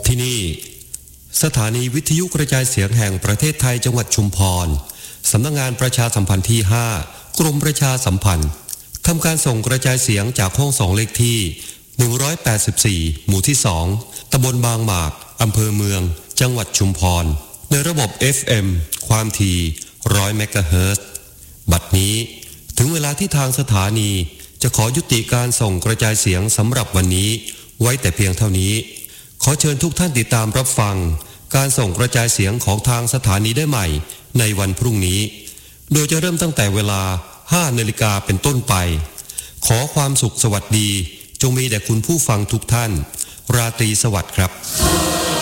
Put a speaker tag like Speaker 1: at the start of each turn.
Speaker 1: ที่นี่สถานีวิทยุกระจายเสียงแห่งประเทศไทยจังหวัดชุมพรสำนักงานประชาสัมพันธ์ที่5กรมประชาสัมพันธ์ทำการส่งกระจายเสียงจากห้องส่งเลขที่184หมู่ที่2ตำบลบางหมากอำเภอเมืองจังหวัดชุมพรในระบบ FM ความถี่100เมกะเฮิรตซ์บัดนี้ถึงเวลาที่ทางสถานีจะขอยุติการส่งกระจายเสียงสำหรับวันนี้ไว้แต่เพียงเท่านี้ขอเชิญทุกท่านติดตามรับฟังการส่งกระจายเสียงของทางสถานีได้ใหม่ในวันพรุ่งนี้โดยจะเริ่มตั้งแต่เวลา 5 นาฬิกาเป็นต้นไปขอความสุขสวัสดีจงมีแด่คุณผู้ฟังทุกท่านราตรีสวัสดิ์ครับ